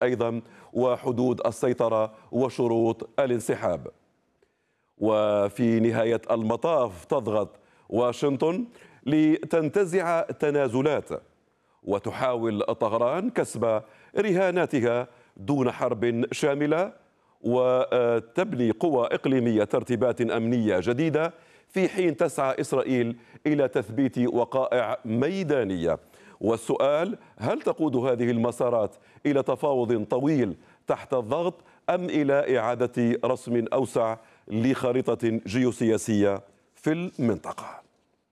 أيضا وحدود السيطرة وشروط الانسحاب. وفي نهاية المطاف تضغط واشنطن لتنتزع تنازلات، وتحاول طهران كسب رهاناتها دون حرب شاملة، وتبني قوى إقليمية ترتيبات أمنية جديدة، في حين تسعى إسرائيل إلى تثبيت وقائع ميدانية. والسؤال: هل تقود هذه المسارات إلى تفاوض طويل تحت الضغط، أم إلى إعادة رسم أوسع لخريطة جيوسياسية في المنطقة؟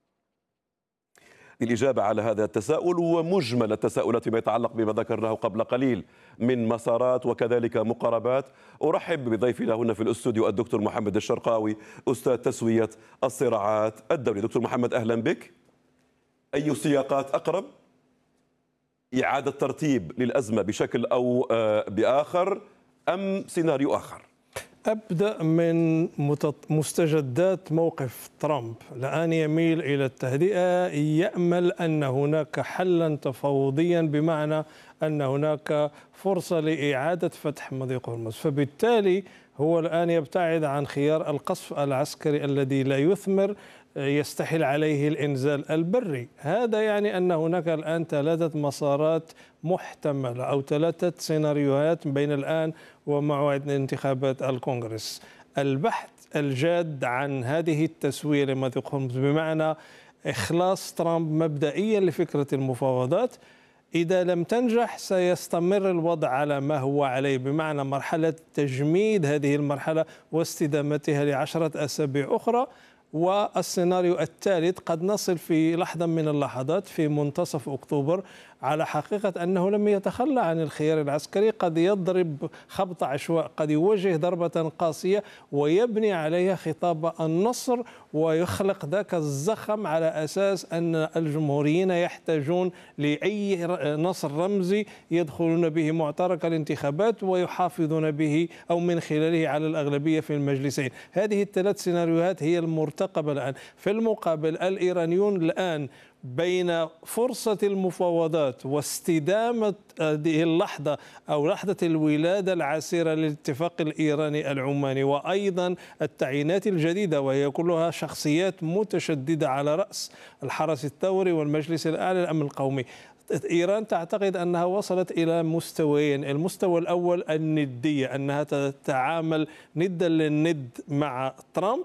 للإجابة على هذا التساؤل ومجمل التساؤلات فيما يتعلق بما ذكرناه قبل قليل من مسارات وكذلك مقاربات، أرحب بضيفنا هنا في الاستوديو الدكتور محمد الشرقاوي، أستاذ تسوية الصراعات الدولي. دكتور محمد، أهلا بك. أي سياقات أقرب؟ إعادة ترتيب للأزمة بشكل أو بآخر، أم سيناريو آخر؟ أبدأ من مستجدات موقف ترامب. الآن يميل إلى التهدئة، يأمل أن هناك حلا تفاوضيا، بمعنى أن هناك فرصة لإعادة فتح مضيق هرمز، فبالتالي هو الآن يبتعد عن خيار القصف العسكري الذي لا يثمر، يستحيل عليه الإنزال البري. هذا يعني أن هناك الآن 3 مسارات محتملة أو 3 سيناريوهات بين الآن وموعد انتخابات الكونغرس. البحث الجاد عن هذه التسوية لمضيق هرمز، بمعنى إخلاص ترامب مبدئيا لفكرة المفاوضات. إذا لم تنجح سيستمر الوضع على ما هو عليه، بمعنى مرحلة تجميد هذه المرحلة واستدامتها ل10 أسابيع أخرى. والسيناريو الثالث قد نصل في لحظة من اللحظات في منتصف أكتوبر على حقيقة أنه لم يتخلى عن الخيار العسكري، قد يضرب خبط عشواء، قد يوجه ضربة قاسية ويبني عليها خطاب النصر، ويخلق ذاك الزخم على أساس أن الجمهوريين يحتاجون لأي نصر رمزي يدخلون به معترك الانتخابات ويحافظون به أو من خلاله على الأغلبية في المجلسين. هذه ال3 سيناريوهات هي المرتقبة الآن. في المقابل الإيرانيون الآن بين فرصة المفاوضات واستدامة هذه اللحظة أو لحظة الولادة العسيرة للاتفاق الإيراني العماني، وأيضا التعيينات الجديدة وهي كلها شخصيات متشددة على رأس الحرس الثوري والمجلس الأعلى للأمن القومي. إيران تعتقد أنها وصلت إلى مستويين: المستوى الأول الندية، أنها تتعامل ندا للند مع ترامب،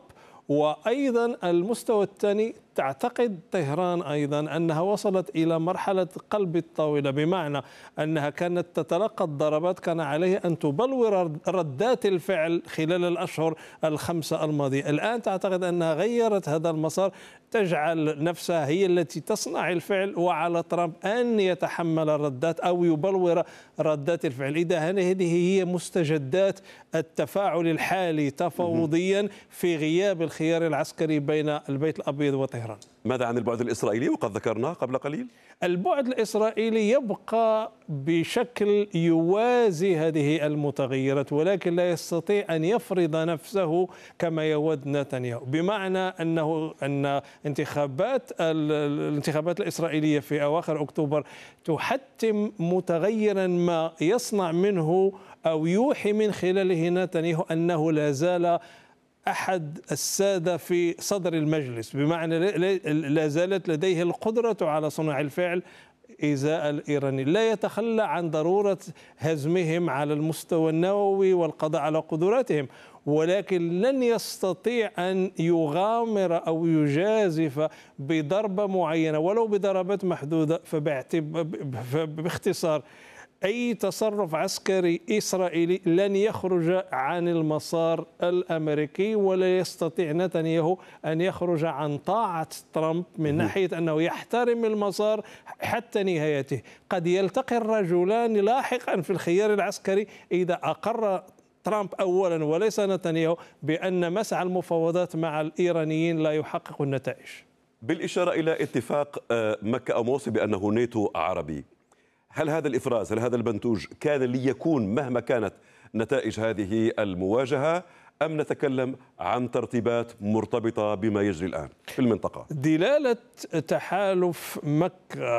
وأيضا المستوى الثاني تعتقد طهران أيضا أنها وصلت إلى مرحلة قلب الطاولة، بمعنى أنها كانت تتلقى الضربات، كان عليه أن تبلور ردات الفعل خلال الأشهر ال5 الماضية. الآن تعتقد أنها غيرت هذا المسار، تجعل نفسها هي التي تصنع الفعل، وعلى ترامب أن يتحمل الردات أو يبلور ردات الفعل. إذا هذه هي مستجدات التفاعل الحالي تفاوضيا في غياب الخيار العسكري بين البيت الأبيض وطهران. ماذا عن البعد الإسرائيلي؟ وقد ذكرناه قبل قليل. البعد الإسرائيلي يبقى بشكل يوازي هذه المتغيرات، ولكن لا يستطيع أن يفرض نفسه كما يود نتنياهو، بمعنى أن الانتخابات الإسرائيلية في أواخر أكتوبر تحتم متغيرا ما يصنع منه أو يوحي من خلاله نتنياهو أنه لا زال أحد السادة في صدر المجلس، بمعنى لا زالت لديه القدرة على صنع الفعل إزاء الإيراني. لا يتخلى عن ضرورة هزمهم على المستوى النووي والقضاء على قدراتهم، ولكن لن يستطيع أن يغامر أو يجازف بضربة معينة ولو بضربات محدودة. فباختصار أي تصرف عسكري إسرائيلي لن يخرج عن المسار الأمريكي، ولا يستطيع نتنياهو أن يخرج عن طاعة ترامب من ناحية أنه يحترم المسار حتى نهايته. قد يلتقي الرجلان لاحقا في الخيار العسكري إذا أقر ترامب أولا وليس نتنياهو بأن مسعى المفاوضات مع الإيرانيين لا يحقق النتائج. بالإشارة إلى اتفاق مكة أو موصي بأنه ناتو عربي، هل هذا الإفراز، هل هذا المنتوج كان ليكون مهما كانت نتائج هذه المواجهة، أم نتكلم عن ترتيبات مرتبطة بما يجري الآن في المنطقة؟ دلالة تحالف مكة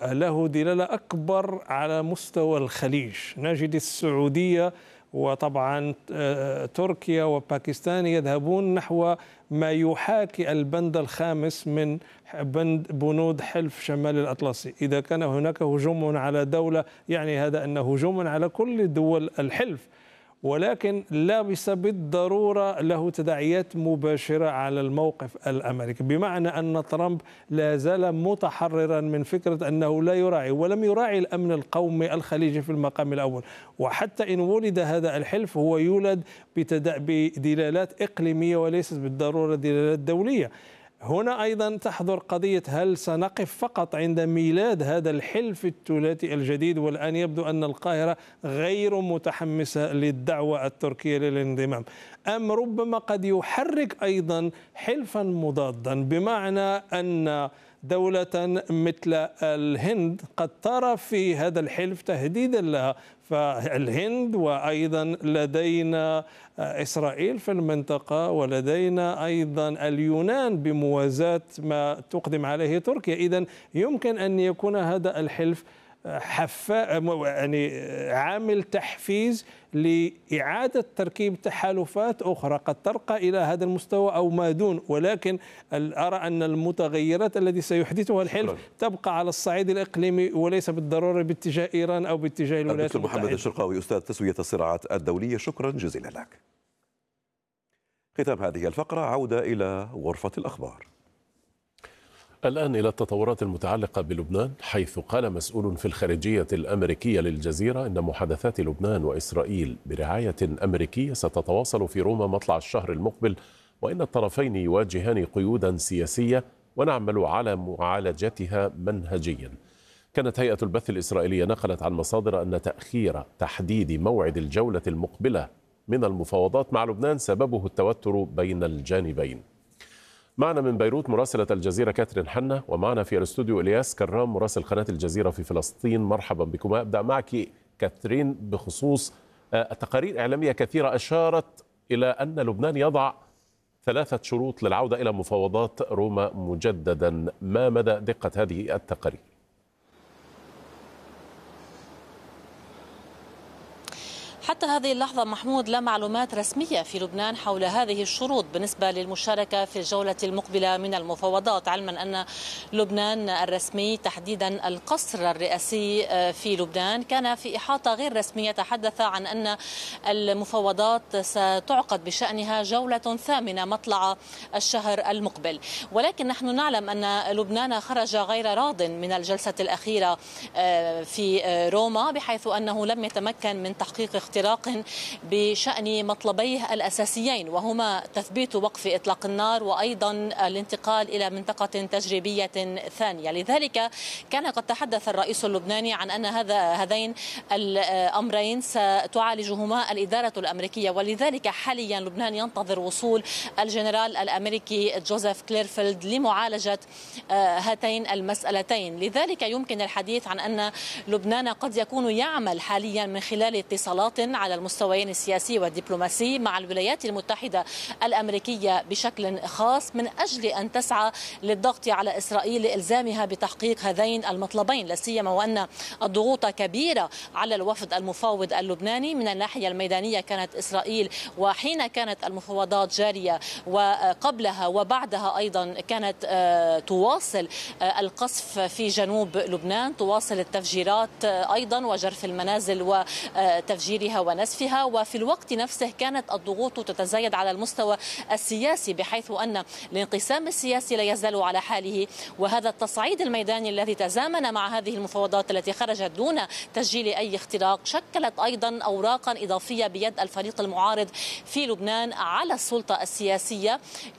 له دلالة أكبر على مستوى الخليج. نجد السعودية وطبعا تركيا وباكستان يذهبون نحو ما يحاكي البند الخامس من بنود حلف شمال الأطلسي. إذا كان هناك هجوم على دولة يعني هذا أنه هجوم على كل دول الحلف، ولكن ليس بالضرورة له تداعيات مباشرة على الموقف الأمريكي، بمعنى أن ترامب لا زال متحررا من فكرة أنه لا يراعي ولم يراعي الأمن القومي الخليجي في المقام الأول. وحتى إن ولد هذا الحلف هو يولد بدلالات إقليمية وليست بالضرورة دلالات دولية. هنا أيضا تحضر قضية هل سنقف فقط عند ميلاد هذا الحلف الثلاثي الجديد، والآن يبدو أن القاهرة غير متحمسة للدعوة التركية للانضمام، أم ربما قد يحرك أيضا حلفا مضادا، بمعنى أن دولة مثل الهند قد ترى في هذا الحلف تهديدا لها. فالهند وأيضا لدينا إسرائيل في المنطقة، ولدينا أيضا اليونان بموازاة ما تقدم عليه تركيا. إذن يمكن أن يكون هذا الحلف يعني عامل تحفيز لإعادة تركيب تحالفات أخرى قد ترقى إلى هذا المستوى أو ما دون. ولكن أرى أن المتغيرات التي سيحدثها الحلف تبقى على الصعيد الإقليمي وليس بالضرورة باتجاه إيران أو باتجاه الولايات المتحدة. دكتور محمد الشرقاوي، أستاذ تسوية الصراعات الدولية، شكرا جزيلا لك. ختام هذه الفقرة، عودة إلى غرفة الأخبار. الآن إلى التطورات المتعلقة بلبنان، حيث قال مسؤول في الخارجية الأمريكية للجزيرة إن محادثات لبنان وإسرائيل برعاية أمريكية ستتواصل في روما مطلع الشهر المقبل، وإن الطرفين يواجهان قيودا سياسية ونعمل على معالجتها منهجيا. كانت هيئة البث الإسرائيلية نقلت عن مصادر أن تأخير تحديد موعد الجولة المقبلة من المفاوضات مع لبنان سببه التوتر بين الجانبين. معنا من بيروت مراسلة الجزيرة كاترين حنة، ومعنا في الاستوديو إلياس كرام مراسل قناة الجزيرة في فلسطين. مرحبا بكم. أبدأ معك كاترين بخصوص تقارير إعلامية كثيرة أشارت إلى أن لبنان يضع 3 شروط للعودة إلى مفاوضات روما مجددا. ما مدى دقة هذه التقارير؟ حتى هذه اللحظة محمود لا معلومات رسمية في لبنان حول هذه الشروط بالنسبة للمشاركة في الجولة المقبلة من المفاوضات، علما أن لبنان الرسمي تحديدا القصر الرئاسي في لبنان كان في إحاطة غير رسمية تحدث عن أن المفاوضات ستعقد بشأنها جولة ثامنة مطلع الشهر المقبل. ولكن نحن نعلم أن لبنان خرج غير راض من الجلسة الأخيرة في روما، بحيث أنه لم يتمكن من تحقيق اختراق بشأن مطلبيه الأساسيين، وهما تثبيت وقف إطلاق النار وأيضا الانتقال إلى منطقة تجريبية ثانية. لذلك كان قد تحدث الرئيس اللبناني عن أن هذين الأمرين ستعالجهما الإدارة الأمريكية، ولذلك حاليا لبنان ينتظر وصول الجنرال الأمريكي جوزيف كليرفيلد لمعالجة هاتين المسألتين. لذلك يمكن الحديث عن أن لبنان قد يكون يعمل حاليا من خلال اتصالات على المستويين السياسي والدبلوماسي مع الولايات المتحدة الأمريكية بشكل خاص، من أجل أن تسعى للضغط على إسرائيل لإلزامها بتحقيق هذين المطلبين، لا سيما وأن الضغوط كبيرة على الوفد المفاوض اللبناني. من الناحية الميدانية كانت إسرائيل، وحين كانت المفاوضات جارية وقبلها وبعدها أيضا كانت تواصل القصف في جنوب لبنان، تواصل التفجيرات أيضا وجرف المنازل وتفجيرها ونسفها، وفي الوقت نفسه كانت الضغوط تتزايد على المستوى السياسي، بحيث أن الانقسام السياسي لا يزال على حاله، وهذا التصعيد الميداني الذي تزامن مع هذه المفاوضات التي خرجت دون تسجيل أي اختراق شكلت أيضا أوراقا إضافية بيد الفريق المعارض في لبنان على السلطة السياسية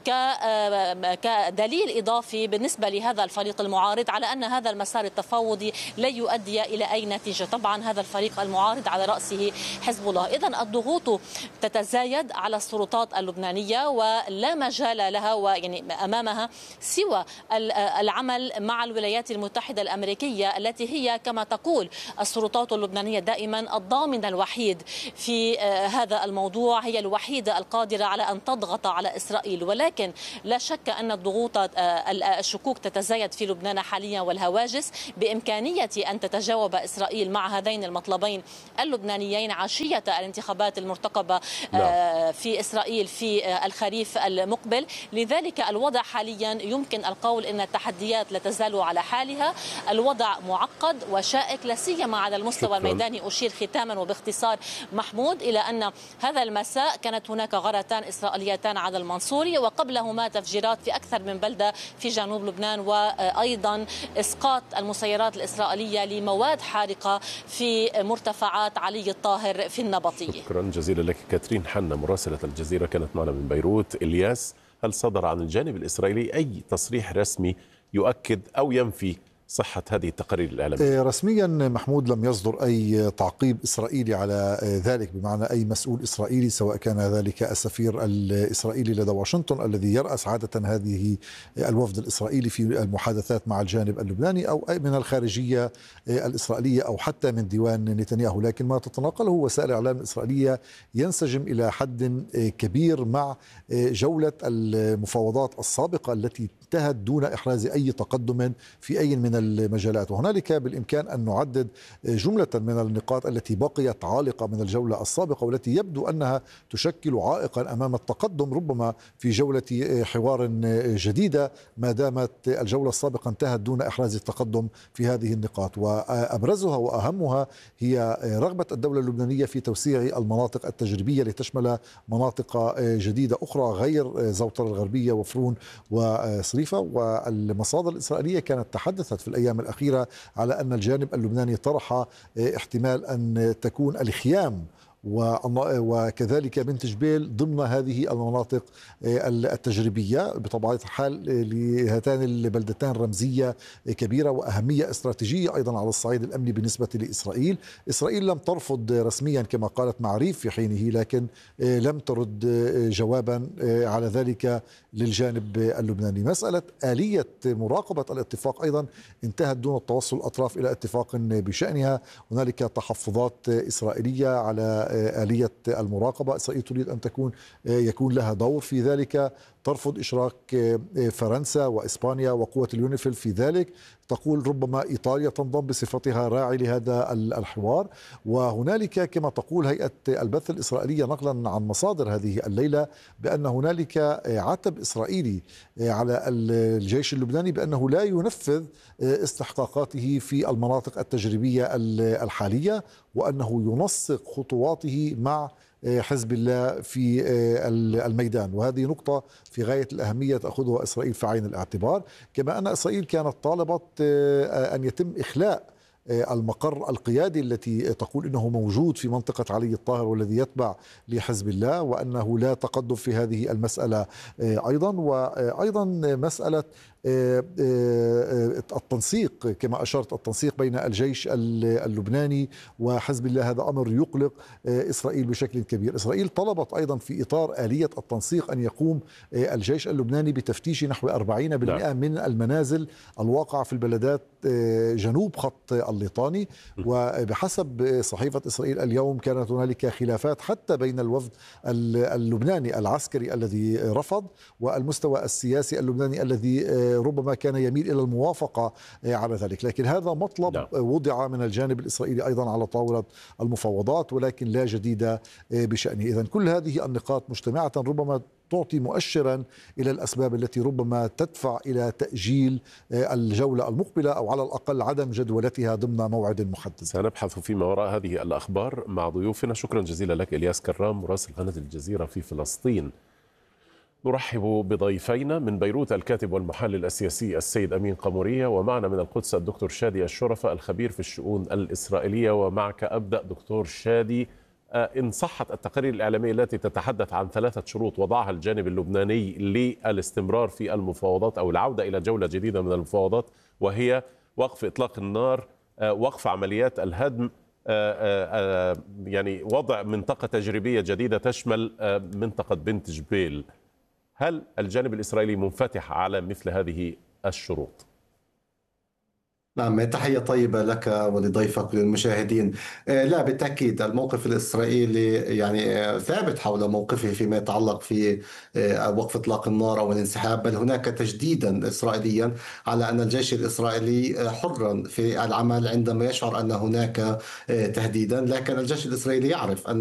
كدليل إضافي بالنسبة لهذا الفريق المعارض على أن هذا المسار التفاوضي لا يؤدي إلى أي نتيجة. طبعا هذا الفريق المعارض على رأسه حزب الله. إذن الضغوط تتزايد على السلطات اللبنانية ولا مجال لها ويعني أمامها سوى العمل مع الولايات المتحدة الأمريكية التي هي كما تقول السلطات اللبنانية دائما الضامن الوحيد في هذا الموضوع، هي الوحيدة القادرة على أن تضغط على إسرائيل. ولكن لا شك أن الضغوط الشكوك تتزايد في لبنان حاليا والهواجس بإمكانية أن تتجاوب إسرائيل مع هذين المطلبين اللبنانيين عشية الانتخابات المرتقبة في إسرائيل في الخريف المقبل. لذلك الوضع حاليا يمكن القول أن التحديات لا تزال على حالها، الوضع معقد وشائك لا سيما على المستوى الميداني. أشير ختاما وباختصار محمود إلى أن هذا المساء كانت هناك غارتان إسرائيليتان على المنصوري، وقبلهما تفجيرات في أكثر من بلدة في جنوب لبنان، وأيضا إسقاط المسيرات الإسرائيلية لمواد حارقة في مرتفعات علي الطاهر في النبطية. شكرا جزيلا لك كاترين حنا مراسلة الجزيرة كانت معنا من بيروت. إلياس، هل صدر عن الجانب الإسرائيلي أي تصريح رسمي يؤكد أو ينفي صحة هذه التقارير الإعلامية؟ رسميا محمود لم يصدر أي تعقيب إسرائيلي على ذلك، بمعنى أي مسؤول إسرائيلي سواء كان ذلك السفير الإسرائيلي لدى واشنطن الذي يرأس عادة هذه الوفد الإسرائيلي في المحادثات مع الجانب اللبناني، أو من الخارجية الإسرائيلية أو حتى من ديوان نتنياهو. لكن ما تتناقله وسائل الإعلام الإسرائيلية ينسجم إلى حد كبير مع جولة المفاوضات السابقة التي انتهت دون إحراز أي تقدم في أي من المجالات. وهنالك بالإمكان أن نعدد جملة من النقاط التي بقيت عالقة من الجولة السابقة والتي يبدو أنها تشكل عائقا أمام التقدم ربما في جولة حوار جديدة ما دامت الجولة السابقة انتهت دون إحراز التقدم في هذه النقاط. وأبرزها وأهمها هي رغبة الدولة اللبنانية في توسيع المناطق التجريبية لتشمل مناطق جديدة أخرى غير زوطر الغربية وفرون وصريفة. والمصادر الإسرائيلية كانت تحدثت في الأيام الأخيرة على أن الجانب اللبناني طرح احتمال أن تكون الخيام وكذلك بنت جبيل ضمن هذه المناطق التجريبية. بطبيعة الحال لهاتان البلدتان رمزية كبيرة وأهمية استراتيجية أيضا على الصعيد الأمني بالنسبة لإسرائيل. إسرائيل لم ترفض رسميا كما قالت معريف في حينه، لكن لم ترد جوابا على ذلك للجانب اللبناني. مسألة آلية مراقبة الاتفاق أيضا انتهت دون التوصل الأطراف إلى اتفاق بشأنها. هنالك تحفظات إسرائيلية على آلية المراقبة. إسرائيل تريد أن يكون لها دور في ذلك، ترفض إشراك فرنسا وإسبانيا وقوة اليونيفيل في ذلك، تقول ربما إيطاليا تنضم بصفتها راعي لهذا الحوار. وهنالك كما تقول هيئة البث الإسرائيلية نقلا عن مصادر هذه الليلة بأن هنالك عتب إسرائيلي على الجيش اللبناني بأنه لا ينفذ استحقاقاته في المناطق التجريبية الحالية، وأنه ينسق خطواته مع حزب الله في الميدان. وهذه نقطة في غاية الأهمية تأخذها إسرائيل في عين الاعتبار. كما أن إسرائيل كانت طالبت أن يتم إخلاء المقر القيادي التي تقول إنه موجود في منطقة علي الطاهر والذي يتبع لحزب الله، وأنه لا تقدم في هذه المسألة أيضا. وأيضا مسألة التنسيق كما أشرت، التنسيق بين الجيش اللبناني وحزب الله، هذا أمر يقلق إسرائيل بشكل كبير. إسرائيل طلبت أيضا في إطار آلية التنسيق أن يقوم الجيش اللبناني بتفتيش نحو 40% من المنازل الواقعة في البلدات جنوب خط الليطاني. وبحسب صحيفة إسرائيل اليوم كانت هنالك خلافات حتى بين الوفد اللبناني العسكري الذي رفض والمستوى السياسي اللبناني الذي ربما كان يميل إلى الموافقة على ذلك. لكن هذا مطلب وضع من الجانب الإسرائيلي أيضا على طاولة المفاوضات، ولكن لا جديد بشأنه. إذن كل هذه النقاط مجتمعة ربما تعطي مؤشرا إلى الأسباب التي ربما تدفع إلى تأجيل الجولة المقبلة أو على الأقل عدم جدولتها ضمن موعد محدد. سنبحث فيما وراء هذه الأخبار مع ضيوفنا. شكرا جزيلا لك إلياس كرام مراسل قناة الجزيرة في فلسطين. نرحب بضيفينا من بيروت الكاتب والمحلل السياسي السيد أمين قمورية، ومعنا من القدس الدكتور شادي الشرفة الخبير في الشؤون الإسرائيلية. ومعك أبدأ دكتور شادي، إن صحت التقارير الإعلامية التي تتحدث عن 3 شروط وضعها الجانب اللبناني للاستمرار في المفاوضات أو العودة إلى جولة جديدة من المفاوضات، وهي وقف إطلاق النار، وقف عمليات الهدم، يعني وضع منطقة تجريبية جديدة تشمل منطقة بنت جبيل. هل الجانب الإسرائيلي منفتح على مثل هذه الشروط؟ نعم، تحية طيبة لك ولضيفك وللمشاهدين. لا، بالتأكيد الموقف الإسرائيلي يعني ثابت حول موقفه فيما يتعلق في وقف إطلاق النار أو الانسحاب، بل هناك تجديدا إسرائيليا على أن الجيش الإسرائيلي حرا في العمل عندما يشعر أن هناك تهديدا، لكن الجيش الإسرائيلي يعرف أن